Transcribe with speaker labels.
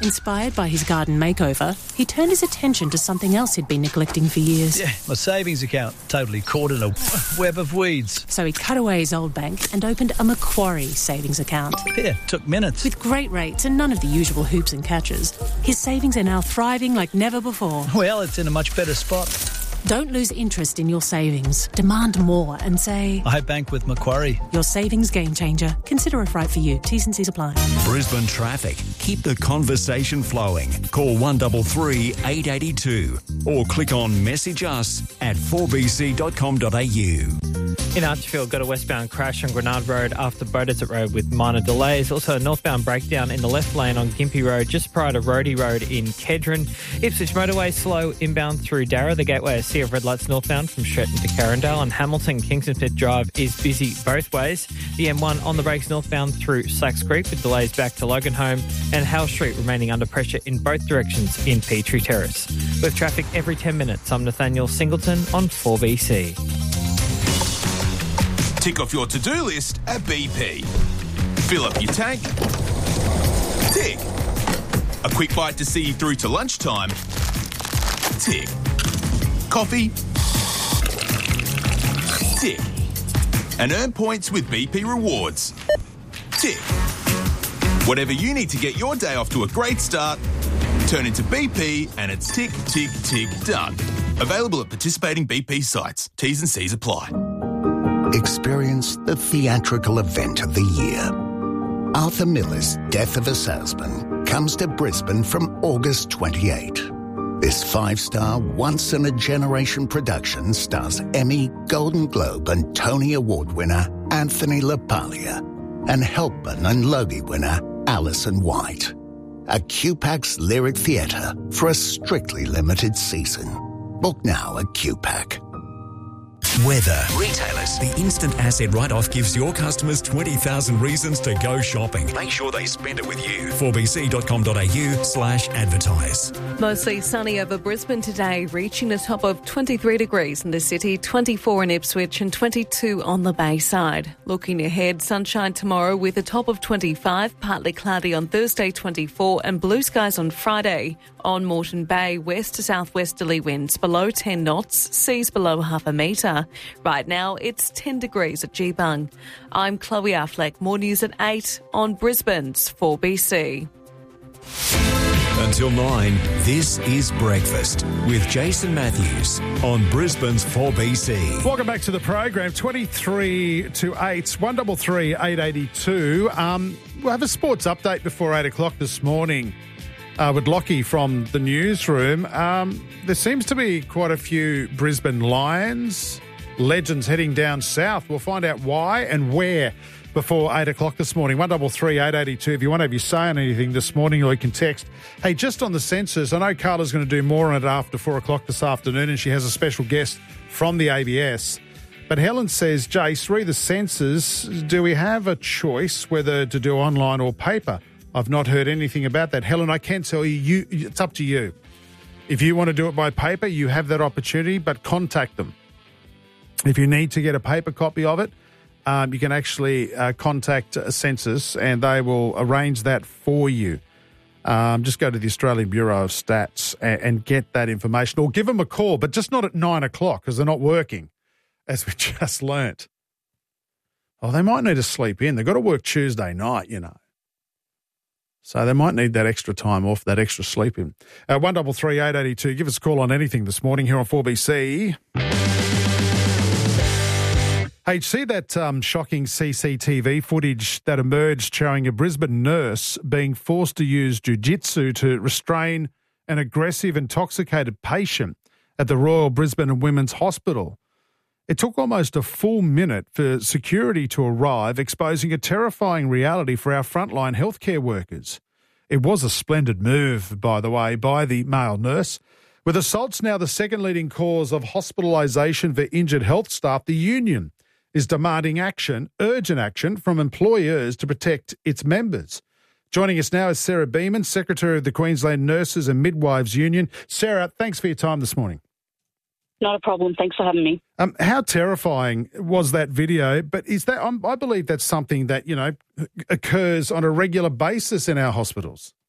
Speaker 1: Inspired by his garden makeover, he turned his attention to something else he'd been neglecting for years.
Speaker 2: Yeah, my savings account totally caught in a web of weeds.
Speaker 1: So he cut away his old bank and opened a Macquarie savings account.
Speaker 2: Yeah, took minutes.
Speaker 1: With great rates and none of the usual hoops and catches, his savings are now thriving like never before.
Speaker 2: Well, it's in a much better spot.
Speaker 1: Don't lose interest in your savings. Demand more and say,
Speaker 2: I bank with Macquarie.
Speaker 1: Your savings game changer. Consider if right for you. T's and C's apply.
Speaker 3: Brisbane traffic. Keep the conversation flowing. Call 133 882 or click on message us at 4bc.com.au.
Speaker 4: In Archfield, got a westbound crash on Grenard Road after Beaudesert Road with minor delays. Also a northbound breakdown in the left lane on Gympie Road just prior to Rhodey Road in Kedron. Ipswich motorway slow inbound through Darra. The gateway is sea of red lights northbound from Stretton to Carindale, and Hamilton Kingston Smith Drive is busy both ways. The M1 on the brakes northbound through Slacks Creek with delays back to Loganholme, and Howe Street remaining under pressure in both directions in Petrie Terrace. With traffic every 10 minutes, I'm Nathaniel Singleton on 4BC.
Speaker 5: Tick off your to-do list at BP. Fill up your tank. Tick. A quick bite to see you through to lunchtime. Tick. Coffee. Tick. And earn points with BP Rewards. Tick. Whatever you need to get your day off to a great start, turn into BP and it's tick, tick, tick, done. Available at participating BP sites. T's and C's apply.
Speaker 6: Experience the theatrical event of the year. Arthur Miller's Death of a Salesman comes to Brisbane from August 28. This 5-star, once-in-a-generation production stars Emmy, Golden Globe and Tony Award winner Anthony LaPaglia and Helpman and Logie winner Alison White. A QPAC's Lyric Theatre for a strictly limited season. Book now at QPAC.
Speaker 3: Weather. Retailers. The instant asset write-off gives your customers 20,000 reasons to go shopping. Make sure they spend it with you. 4bc.com.au/advertise.
Speaker 7: Mostly sunny over Brisbane today, reaching a top of 23 degrees in the city, 24 in Ipswich and 22 on the Bayside. Looking ahead, sunshine tomorrow with a top of 25, partly cloudy on Thursday 24 and blue skies on Friday. On Moreton Bay, west to southwesterly winds below 10 knots, seas below half a metre. Right now, it's 10 degrees at Geebung. I'm Chloe Affleck. More news at 8 on Brisbane's 4BC.
Speaker 3: Until 9, this is Breakfast with Jason Matthews on Brisbane's 4BC.
Speaker 8: Welcome back to the program. 23 to 8, 133 882. We'll have a sports update before 8 o'clock this morning. With Lockie from the newsroom. There seems to be quite a few Brisbane Lions legends heading down south. We'll find out why and where before 8 o'clock this morning. 133 882. If you want to have your say on anything this morning, or you can text. Hey, just on the census, I know Carla's going to do more on it after 4 o'clock this afternoon, and she has a special guest from the ABS. But Helen says, Jace, re the census, do we have a choice whether to do online or paper? I've not heard anything about that. Helen, I can tell you, it's up to you. If you want to do it by paper, you have that opportunity, but contact them. If you need to get a paper copy of it, you can actually contact Census and they will arrange that for you. Just go to the Australian Bureau of Stats and get that information, or give them a call, but just not at 9 o'clock because they're not working, as we just learnt. Oh, they might need to sleep in. They've got to work Tuesday night, you know. So they might need that extra time off, that extra sleep in. 133 882. Give us a call on anything this morning here on 4BC. Hey, see that shocking CCTV footage that emerged showing a Brisbane nurse being forced to use jiu-jitsu to restrain an aggressive, intoxicated patient at the Royal Brisbane and Women's Hospital? It took almost a full minute for security to arrive, exposing a terrifying reality for our frontline healthcare workers. It was a splendid move, by the way, by the male nurse. With assaults now the second leading cause of hospitalisation for injured health staff, the union is demanding action, urgent action, from employers to protect its members. Joining us now is Sarah Beeman, Secretary of the Queensland Nurses and Midwives Union. Sarah, thanks for your time this morning.
Speaker 9: Not a problem. Thanks for having me.
Speaker 8: How terrifying was that video? But is that I believe that's something that, you know, occurs on a regular basis in our hospitals.